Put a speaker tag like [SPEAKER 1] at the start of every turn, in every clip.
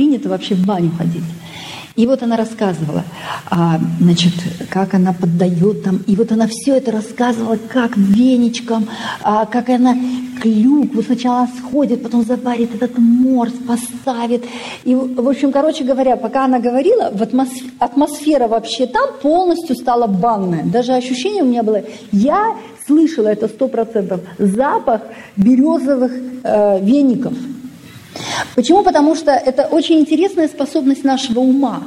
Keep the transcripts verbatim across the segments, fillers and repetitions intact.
[SPEAKER 1] принято вообще в баню ходить. И вот она рассказывала, а, значит, как она поддает там, и вот она все это рассказывала, как веничком, а, как она клюкву сначала сходит, потом заварит этот морс, поставит. И, в общем, короче говоря, пока она говорила, в атмосфера, атмосфера вообще там полностью стала банная. Даже ощущение у меня было, я слышала это сто процентов, запах березовых э, веников. Почему? Потому что это очень интересная способность нашего ума.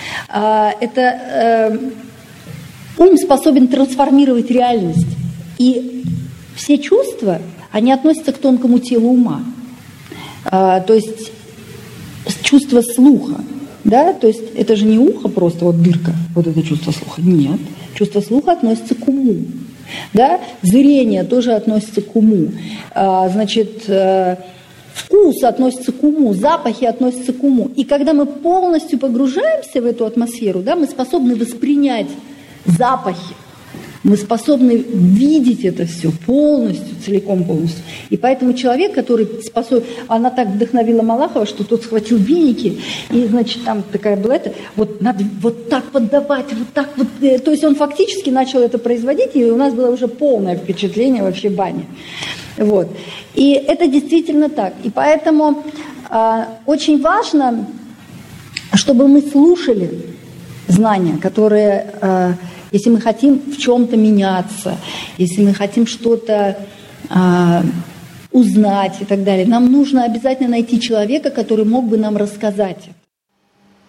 [SPEAKER 1] Это ум способен трансформировать реальность. И все чувства, они относятся к тонкому телу ума. То есть чувство слуха. Да? То есть это же не ухо просто, вот дырка, вот это чувство слуха. Нет. Чувство слуха относится к уму. Да? Зрение тоже относится к уму. Значит... Вкус относится к уму, запахи относятся к уму. И когда мы полностью погружаемся в эту атмосферу, да, мы способны воспринять запахи, мы способны видеть это все полностью, целиком полностью. И поэтому человек, который способен... Она так вдохновила Малахова, что тот схватил веники, и, значит, там такая была это, вот надо вот так поддавать, вот так вот. То есть он фактически начал это производить, и у нас было уже полное впечатление вообще бани. Вот. И это действительно так. И поэтому э, очень важно, чтобы мы слушали знания, которые, э, если мы хотим в чем-то меняться, если мы хотим что-то э, узнать и так далее, нам нужно обязательно найти человека, который мог бы нам рассказать это.